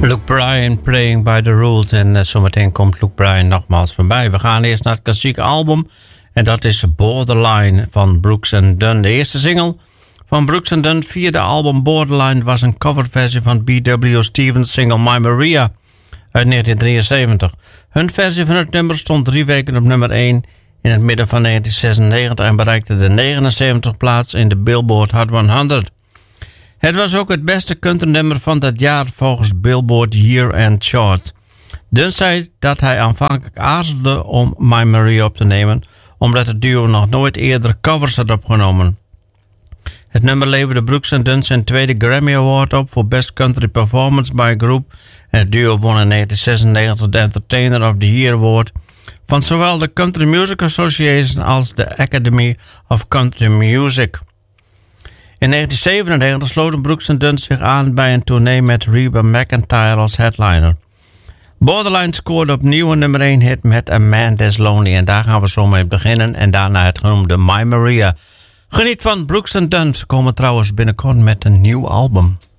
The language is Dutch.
Luke Bryan, Playing by the Rules. En zometeen komt Luke Bryan nogmaals voorbij. We gaan eerst naar het klassieke album. En dat is Borderline van Brooks & Dunn. De eerste single van Brooks & Dunn via de album Borderline was een coverversie van B.W. Stevens' single My Maria uit 1973. Hun versie van het nummer stond 3 weken op nummer 1 in het midden van 1996 en bereikte de 79e plaats in de Billboard Hot 100. Het was ook het beste countrynummer van dat jaar volgens Billboard Year End Chart. Dunn zei dat hij aanvankelijk aarzelde om My Maria op te nemen, omdat het duo nog nooit eerder covers had opgenomen. Het nummer leverde Brooks & Dunn zijn tweede Grammy Award op voor Best Country Performance by a Group. En het duo won in 1996 de Entertainer of the Year Award van zowel de Country Music Association als de Academy of Country Music. In 1997 sloten Brooks & Dunn zich aan bij een tournee met Reba McEntire als headliner. Borderline scoorde opnieuw een nummer 1 hit met A Man That's Lonely. En daar gaan we zo mee beginnen. En daarna het genoemde My Maria. Geniet van Brooks & Dunn. Ze komen trouwens binnenkort met een nieuw album.